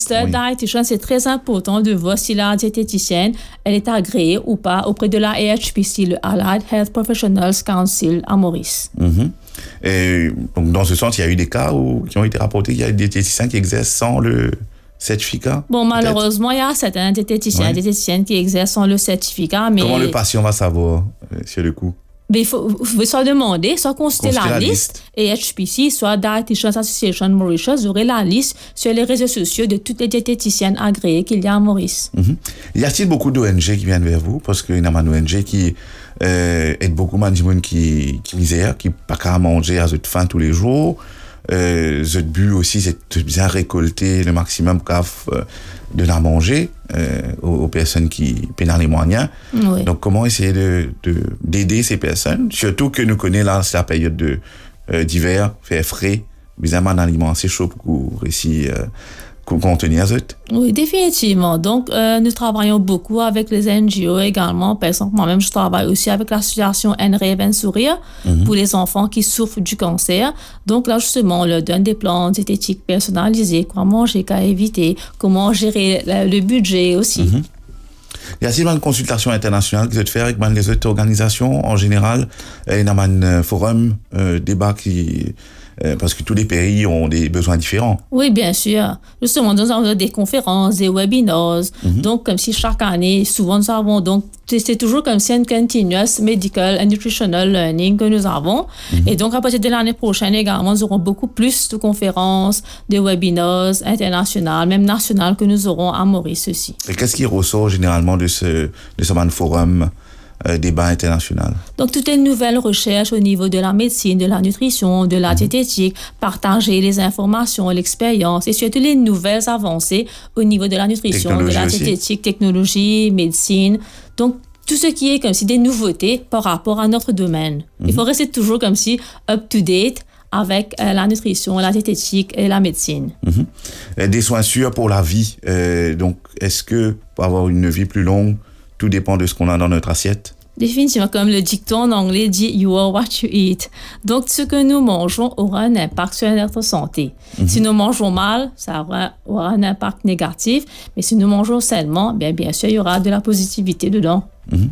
diététicienne, c'est très important de voir si la diététicienne, elle est agréée ou pas auprès de la AHPC, le Allied Health Professionals Council à Maurice. Et donc, dans ce sens, il y a eu des cas qui ont été rapportés, il y a des diététiciens qui exercent sans le certificat. Bon, malheureusement, il y a certains diététiciennes qui exercent sans le certificat, mais... Comment le patient va savoir sur le coup? Mais il faut soit demander, soit consulter la liste. Et HPC, soit Dietitians Association Mauritius, aurait la liste sur les réseaux sociaux de toutes les diététiciennes agréées qu'il y a à Maurice. Y a-t-il beaucoup d'ONG qui viennent vers vous? Parce qu'il y a une ONG qui aide beaucoup de gens qui misèrent, qui pas qu'à manger à cette faim tous les jours. Le but aussi, c'est de bien récolter le maximum de la manger aux personnes qui peinent les moyens. Oui. Donc, comment essayer d'aider ces personnes? Surtout que nous connaissons là, c'est la période d'hiver, fait frais, bizarrement un aliment assez chaud pour réussir contenir ça. Oui, définitivement. Donc, nous travaillons beaucoup avec les NGO également. Par exemple, moi-même, je travaille aussi avec l'association Un Rêve, Un Sourire pour les enfants qui souffrent du cancer. Donc là, justement, on leur donne des plans diététiques personnalisés, quoi manger, qu'à éviter, comment gérer le budget aussi. Y a-t-il une consultation internationale que vous faites avec les autres organisations en général? Il y a un forum, débat parce que tous les pays ont des besoins différents. Oui, bien sûr. Justement, nous avons des conférences, des webinars. Donc, comme si chaque année, souvent nous avons, donc, c'est toujours comme si un continuous medical and nutritional learning que nous avons. Et donc, à partir de l'année prochaine également, nous aurons beaucoup plus de conférences, de webinars internationales, même nationales que nous aurons à Maurice aussi. Et qu'est-ce qui ressort généralement de ce forum débat international? Donc, toutes les nouvelles recherches au niveau de la médecine, de la nutrition, de la diététique, partager les informations, l'expérience et surtout les nouvelles avancées au niveau de la nutrition, de la diététique, technologie, médecine. Donc, tout ce qui est comme si des nouveautés par rapport à notre domaine. Il faut rester toujours comme si up-to-date avec la nutrition, la diététique et la médecine. Des soins sûrs pour la vie. Donc, est-ce que pour avoir une vie plus longue, tout dépend de ce qu'on a dans notre assiette? Définitivement, comme le dicton en anglais dit « You are what you eat ». Donc, ce que nous mangeons aura un impact sur notre santé. Si nous mangeons mal, ça aura un impact négatif. Mais si nous mangeons sainement, bien sûr, il y aura de la positivité dedans.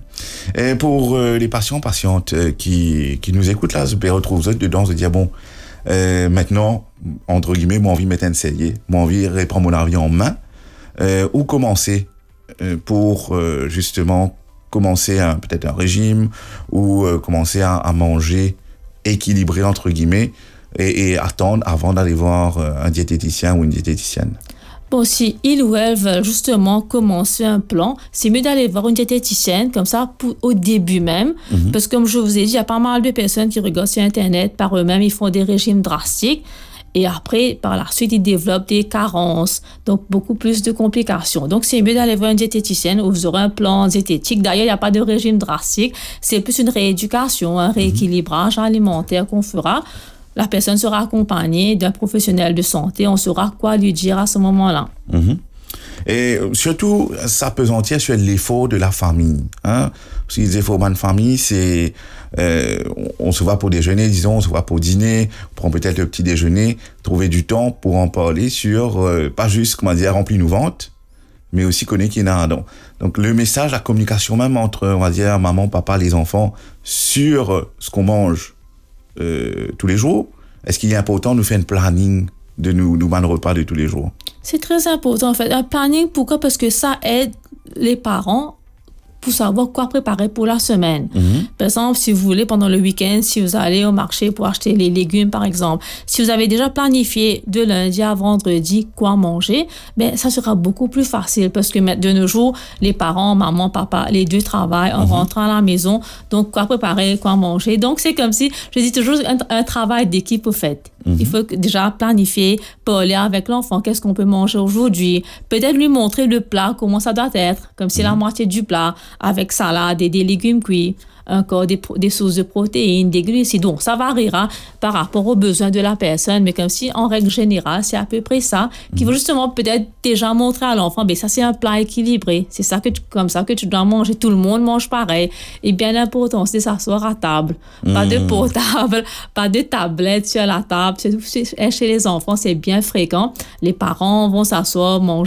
Et pour les patientes qui nous écoutent là, je peux retrouver dedans, se dire bon, maintenant, entre guillemets, moi envie de mettre un sérieux, moi envie de reprendre mon vie en main, où commencer pour justement commencer peut-être un régime ou commencer à manger équilibré entre guillemets et attendre avant d'aller voir un diététicien ou une diététicienne. Bon, si ils ou elles veulent justement commencer un plan, c'est mieux d'aller voir une diététicienne, comme ça, au début même. Parce que comme je vous ai dit, il y a pas mal de personnes qui regardent sur Internet par eux-mêmes, ils font des régimes drastiques. Et après, par la suite, ils développent des carences, donc beaucoup plus de complications. Donc, c'est mieux d'aller voir une diététicienne où vous aurez un plan diététique. D'ailleurs, il n'y a pas de régime drastique. C'est plus une rééducation, un rééquilibrage alimentaire qu'on fera. La personne sera accompagnée d'un professionnel de santé. On saura quoi lui dire à ce moment-là. Et surtout, s'appesantir sur l'effort de la famille. Parce que les efforts de famille, c'est... on se voit pour déjeuner, disons, on se voit pour dîner, on prend peut-être le petit déjeuner, trouver du temps pour en parler sur, pas juste, remplir nos ventres, mais aussi connaître qui est là. Donc, le message, la communication même entre, on va dire, maman, papa, les enfants, sur ce qu'on mange tous les jours, est-ce qu'il est important de nous faire un planning de nous le repas de tous les jours? C'est très important, en fait. Un planning, pourquoi? Parce que ça aide les parents pour savoir quoi préparer pour la semaine. Par exemple, si vous voulez, pendant le week-end, si vous allez au marché pour acheter les légumes, par exemple, si vous avez déjà planifié de lundi à vendredi quoi manger, ça sera beaucoup plus facile parce que de nos jours, les parents, maman, papa, les deux travaillent en rentrant à la maison. Donc, quoi préparer, quoi manger. Donc, c'est comme si, je dis toujours, un travail d'équipe au fait. Il faut déjà planifier, parler avec l'enfant, qu'est-ce qu'on peut manger aujourd'hui. Peut-être lui montrer le plat, comment ça doit être, comme si la moitié du plat, avec salade et des légumes cuits, encore des sources de protéines, des glucides. Donc, ça variera par rapport aux besoins de la personne, mais comme si, en règle générale, c'est à peu près ça qu'il faut justement peut-être déjà montrer à l'enfant, ça, c'est un plat équilibré. C'est ça comme ça que tu dois manger. Tout le monde mange pareil. Et bien important, c'est s'asseoir à table. Pas de portable, pas de tablette sur la table. Chez les enfants, c'est bien fréquent. Les parents vont s'asseoir, manger